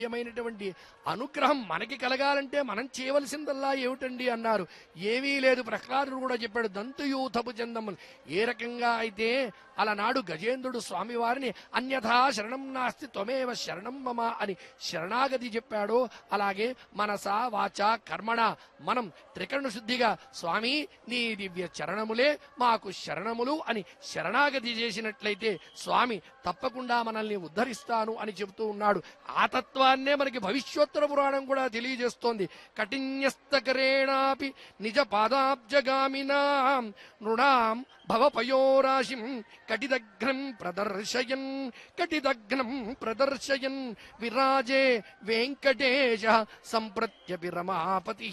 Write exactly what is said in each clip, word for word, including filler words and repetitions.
మైనటువంటి అనుగ్రహం మనకి కలగాలంటే మనం చేయవలసిందల్లా ఏమిటండి అన్నారు. ఏమీ లేదు. ప్రహ్లాదుడు కూడా చెప్పాడు, దంతుయూథపు చందములు. ఏ రకంగా అయితే అలనాడు గజేంద్రుడు స్వామివారిని అన్యథా శరణం నాస్తి త్వమేవ శరణం మమ అని శరణాగతి చెప్పాడో, అలాగే మనస వాచ కర్మణ మనం త్రికరణ శుద్ధిగా స్వామి నీ దివ్య చరణములే మాకు శరణములు అని శరణాగతి చేసినట్లయితే స్వామి తప్పకుండా మనల్ని ఉద్ధరిస్తాను అని చెబుతూ ఉన్నాడు. ఆ తత్వాన్నే మనకి భవిష్యోత్తర పురాణం కూడా తెలియజేస్తోంది. కఠిన్యస్తకరేణాపి నిజ పాదాబ్జగామినాం నృణాం భవపయోరాశిం కటిదగ్నం ప్రదర్శయన్ కటిదగ్నం ప్రదర్శయన్ విరాజే వెంకటేశ సంప్రత్యపి రమాపతి.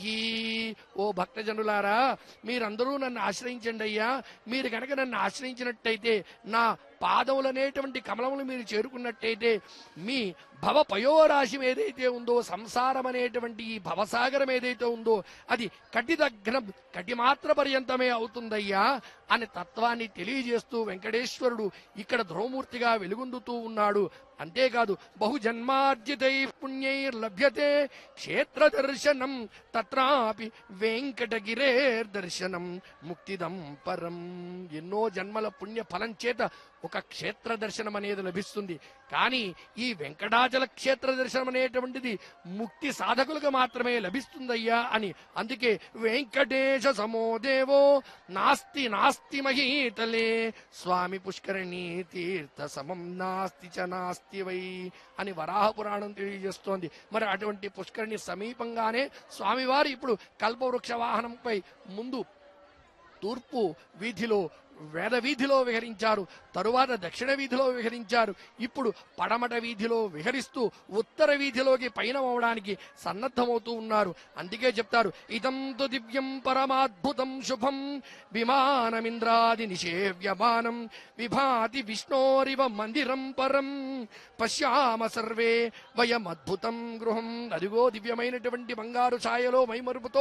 ఓ భక్తజనులారా, మీరందరూ నన్ను ఆశ్రయించండి అయ్యా. మీరు కనుక నన్ను ఆశ్రయించినట్టయితే, నా పాదములనేటువంటి కమలములు మీరు చేరుకున్నట్టయితే, మీ భవ పయోరాశి ఏదైతే ఉందో, సంసారం అనేటువంటి ఈ భవసాగరం ఏదైతే ఉందో అది కటిదగ్నం కటిమాత్ర పర్యంతమే అవుతుందయ్యా అనే తత్వాన్ని తెలియజేస్తూ వెంకటేశ్వరుడు ఇక్కడ ధ్రువమూర్తిగా వెలుగొందుతూ ఉన్నాడు. అంతేకాదు, బహుజన్మార్జితై పుణ్యైర్లభ్యతే క్షేత్ర దర్శనం తత్రాపి వెంకటగిరేర్ దర్శనం ముక్తిదం పరం. ఎన్నో జన్మల పుణ్య ఫలం చేత ఒక క్షేత్ర దర్శనం అనేది లభిస్తుంది. కానీ ఈ వెంకటాచల క్షేత్ర దర్శనం అనేటువంటిది ముక్తి సాధకులకు మాత్రమే లభిస్తుందయ్యా అని. అందుకే వెంకటేశ సమోదేవో నాస్తి నాస్తి మహీతలే స్వామి పుష్కరిణీ తీర్థ సమం నాస్తి చ నాస్తి వై అని వరాహ పురాణం తెలియజేస్తోంది. మరి అటువంటి పుష్కరిణి సమీపంగానే స్వామివారు ఇప్పుడు కల్పవృక్ష వాహనంపై ముందు తూర్పు వీధిలో వేద వీధిలో విహరించారు, తరువాత దక్షిణ వీధిలో విహరించారు, ఇప్పుడు పడమట వీధిలో విహరిస్తూ ఉత్తర వీధిలోకి పయనమవడానికి సన్నద్ధమవుతూ ఉన్నారు. అందుకే చెప్తారు, ఇదం తు దివ్యం పరమాద్భుతం శుభం విమానమింద్రాది నిషేవ్యమానం విభాతి విష్ణోరివ మందిరం పరం పశ్యామ సర్వే వయమద్భుతం గృహం. అదిగో దివ్యమైనటువంటి బంగారు ఛాయలో మైమరుపుతో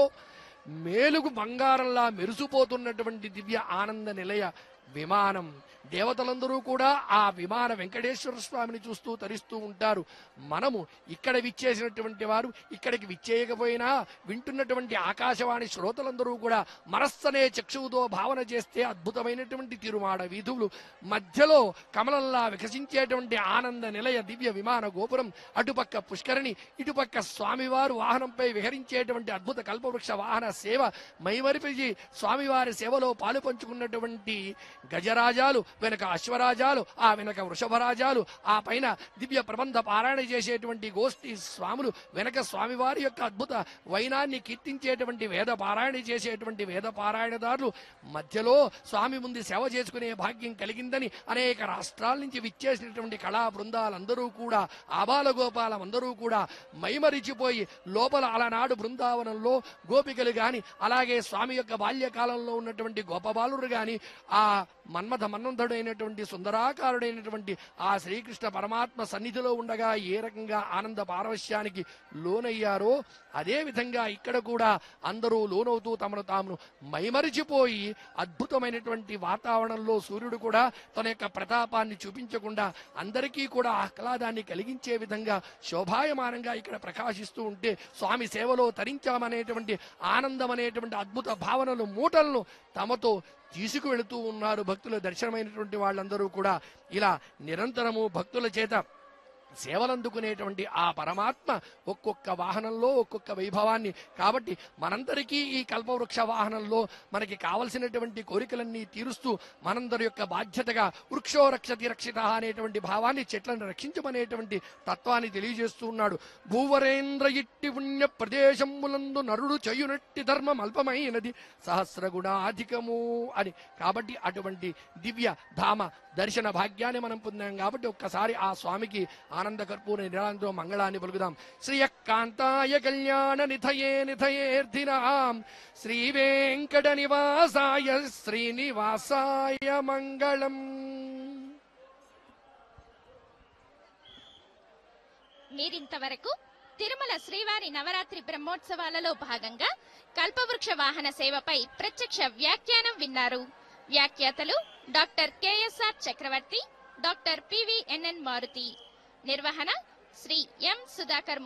మేలుగు బంగారంలా మెరుసుపోతున్నటువంటి దివ్య ఆనంద నిలయ విమానం. దేవతలందరూ కూడా ఆ విమాన వెంకటేశ్వర స్వామిని చూస్తూ తరిస్తూ ఉంటారు. మనము ఇక్కడ విచ్చేసినటువంటి వారు, ఇక్కడికి విచ్చేయకపోయినా వింటున్నటువంటి ఆకాశవాణి శ్రోతలందరూ కూడా మనస్సనే చక్షువుతో భావన చేస్తే అద్భుతమైనటువంటి తిరుమాడ వీధులు మధ్యలో కమలంలా వికసించేటువంటి ఆనంద నిలయ దివ్య విమాన గోపురం, అటుపక్క పుష్కరిణి, ఇటుపక్క స్వామివారు వాహనంపై విహరించేటువంటి అద్భుత కల్పవృక్ష వాహన సేవ, మైమరిపిజి స్వామివారి సేవలో పాలు పంచుకున్నటువంటి గజరాజాలు, వెనక అశ్వరాజాలు, ఆ వెనక వృషభరాజాలు, ఆ పైన దివ్య ప్రబంధ పారాయణ చేసేటువంటి గోష్ఠి స్వాములు, వెనక స్వామివారి యొక్క అద్భుత వైనాన్ని కీర్తించేటువంటి వేద పారాయణ చేసేటువంటి వేద పారాయణదారులు, మధ్యలో స్వామి ముందు సేవ చేసుకునే భాగ్యం కలిగిందని అనేక రాష్ట్రాల నుంచి విచ్చేసినటువంటి కళా బృందాలందరూ కూడా, ఆబాల గోపాలం అందరూ కూడా మైమరిచిపోయి లోపల అలనాడు బృందావనంలో గోపికలు గాని, అలాగే స్వామి యొక్క బాల్యకాలంలో ఉన్నటువంటి గోపబాలురు గాని, ఆ మన్మథ మన్మంధుడైనటువంటి సుందరాకారుడైనటువంటి ఆ శ్రీకృష్ణ పరమాత్మ సన్నిధిలో ఉండగా ఏ రకంగా ఆనంద పారవశ్యానికి లోనయ్యారో, అదే విధంగా ఇక్కడ కూడా అందరూ లోనవుతూ తమను తాము మైమరిచిపోయి అద్భుతమైనటువంటి వాతావరణంలో సూర్యుడు కూడా తన యొక్క ప్రతాపాన్ని చూపించకుండా అందరికీ కూడా ఆహ్లాదాన్ని కలిగించే విధంగా శోభాయమానంగా ఇక్కడ ప్రకాశిస్తూ ఉంటే, స్వామి సేవలో తరించామనేటువంటి ఆనందం అనేటువంటి అద్భుత భావనలు మూటలను తమతో తీసుకువెళుతూ ఉన్నారు భక్తుల దర్శనమైనటువంటి వాళ్ళందరూ కూడా. ఇలా నిరంతరము భక్తుల చేత సేవలందుకునేటువంటి ఆ పరమాత్మ ఒక్కొక్క వాహనంలో ఒక్కొక్క వైభవాన్ని. కాబట్టి మనందరికీ ఈ కల్పవృక్ష వాహనంలో మనకి కావలసినటువంటి కోరికలన్నీ తీరుస్తూ మనందరి యొక్క బాధ్యతగా వృక్షో రక్షతి రక్షిత అనేటువంటి భావాన్ని, చెట్లను రక్షించమనేటువంటి తత్వాన్ని తెలియజేస్తూ ఉన్నాడు. భూవరేంద్ర ఇట్టి పుణ్య ప్రదేశములందు నరుడు చేయునట్టి ధర్మం అల్పమైనది సహస్రగుణాధికము అని. కాబట్టి అటువంటి దివ్య ధామ దర్శన భాగ్యాన్ని మనం పొందాం. కాబట్టి ఒక్కసారి ఆ స్వామికి ఆనంద కర్పూర నిరాంతో మంగళాన్ని పలుకుదాం. శ్రీయకాంతాయ కళ్యాణ నిధయే నిధయేర్ధినాం శ్రీ వెంకట నివాసాయ శ్రీనివాసాయ మంగళం. మీరింతవరకు తిరుమల శ్రీవారి నవరాత్రి బ్రహ్మోత్సవాలలో భాగంగా కల్పవృక్ష వాహన సేవపై ప్రత్యక్ష వ్యాఖ్యానం విన్నారు. వ్యాఖ్యాతలు డాక్టర్ కెఎస్ఆర్ చక్రవర్తి, డాక్టర్ పివిఎన్ఎన్ మారుతి. నిర్వహణ శ్రీ ఎం సుధాకర్